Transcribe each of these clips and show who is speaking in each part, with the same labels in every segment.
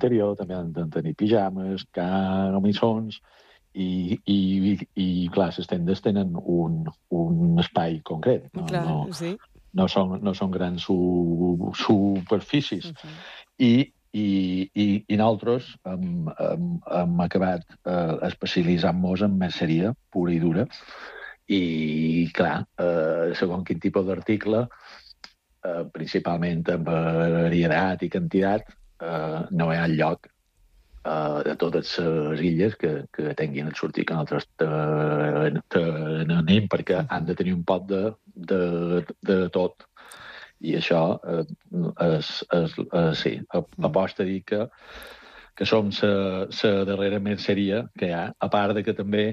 Speaker 1: interior, també han de tenir pijames, camisons, i clar, les tendes tenen un espai concret.
Speaker 2: Clar, sí.
Speaker 1: No són grans superfícies. I nosaltres hem acabat especialitzant-nos en merceria pura i dura. I, clar, segons quin tipus d'article, principalment en varietat i quantitat, no hi ha lloc de totes les illes que tinguin el sortir que nosaltres tenim, perquè han de tenir un pot de tot. I això sí, aposta a dir que som la darrera merceria que hi ha, a part de que també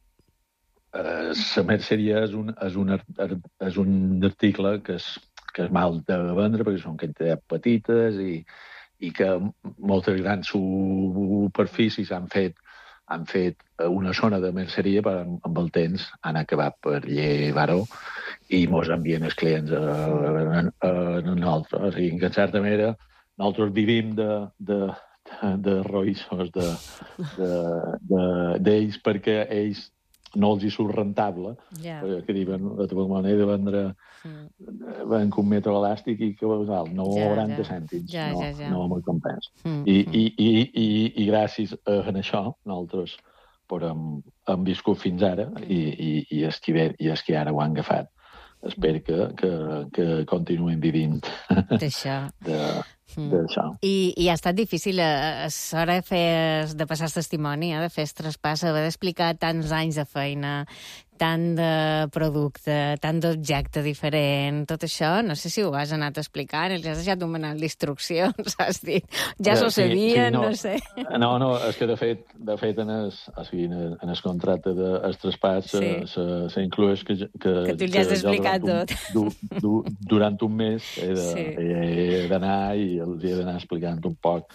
Speaker 1: la merceria és un article que és mal de vendre perquè són quantitats petites i que moltes grans superfícies han fet una zona de merceria, però amb el temps han acabat per llevar-ho i mos envien els clients a nosaltres. O sigui, que en certa manera nosaltres vivim de roïssos d'ells perquè ells no els hi surt rentable, que diuen, de tota manera, de vendre un metre elàstic i que 90 cèntims. No m'ho compensa. I gràcies a això, nosaltres hem viscut fins ara i els que ara ho han agafat. Espero que continuïn vivint d'això.
Speaker 2: I ha estat difícil a l'hora de passar el testimoni, de fer el traspàs, haver d'explicar tants anys de feina, tant de producte, tant d'objecte diferent, tot això, no sé si ho has anat explicant, els has deixat un manual d'instruccions, has dit, ja s'ho sabien, no sé.
Speaker 1: No, és que de fet en el contracte del traspàs s'inclueix que
Speaker 2: tu ja has explicat tot.
Speaker 1: Durant un mes he d'anar i els he d'anar explicant un poc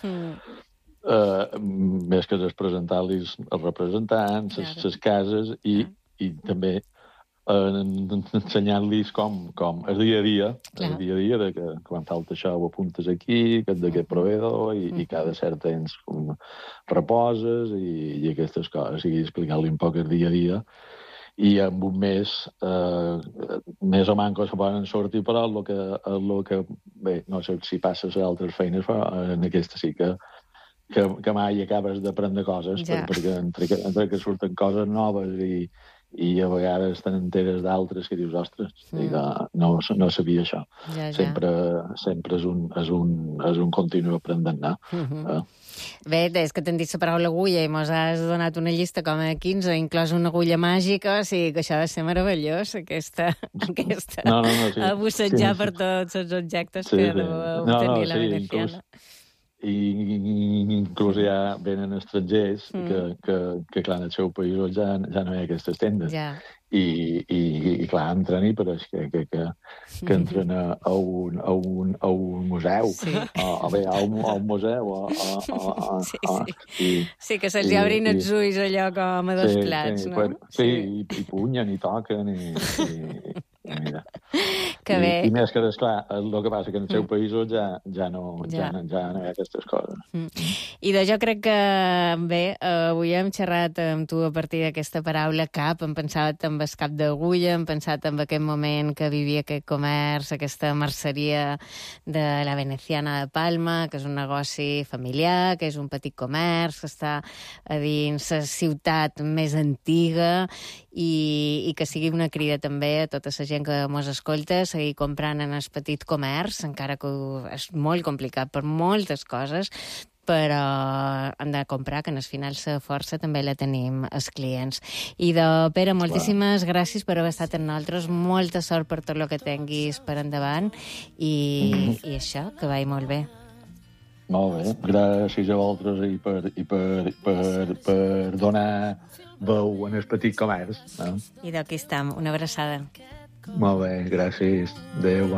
Speaker 1: més que presentar-los els representants, les cases i també ensenyant-los com el dia a dia de que quan falta això ho apuntes aquí, d'aquest proveïdor i cada cert temps reposes i aquestes coses, i explicar-li un poc el dia a dia. I en un mes més o manco se poden sortir, però el que bé, no sé si passes a altres feines, però en aquesta sí que mai acabes d'aprendre coses, perquè entre que surten coses noves i a vegades te n'enteres d'altres que dius, ostres, no sabia això. Sempre és un continu aprenent, no?
Speaker 2: Bé, és que t'han dit la paraula agulla i mos has donat una llista com a 15, inclòs una agulla màgica, o sigui que això ha de ser meravellós, aquesta bussejar per tots els objectes que deu tenir la veneciana.
Speaker 1: I inclús ja venen estrangers que clar, en el seu país ja no hi ha aquestes tendes. I clar, entren-hi, però és que entren a un museu, a un museu.
Speaker 2: Sí, que se'ls obrin els ulls allò com a dos plats, no?
Speaker 1: Sí, i punyen, i toquen, mira.
Speaker 2: Que bé.
Speaker 1: I més que, esclar, el que passa que en els seus països ja no hi ha aquestes coses.
Speaker 2: I jo crec que, bé, avui hem xerrat amb tu a partir d'aquesta paraula cap, hem pensat en el cap d'agulla, hem pensat en aquest moment que vivia aquest comerç, aquesta merceria de la veneciana de Palma, que és un negoci familiar, que és un petit comerç, que està a dins la ciutat més antiga i que sigui una crida també a tota la gent que mos escolta, seguir comprant en el petit comerç, encara que és molt complicat per moltes coses, però hem de comprar, que en el final la força també la tenim els clients. I Pere, moltíssimes gràcies per haver estat amb nosaltres, molta sort per tot el que tinguis per endavant i això, que vagi molt bé.
Speaker 1: Molt bé, gràcies a vosaltres i per donar veu en el petit comerç.
Speaker 2: I d'aquí estem, una abraçada.
Speaker 1: Molt bé, gràcies. Adéu.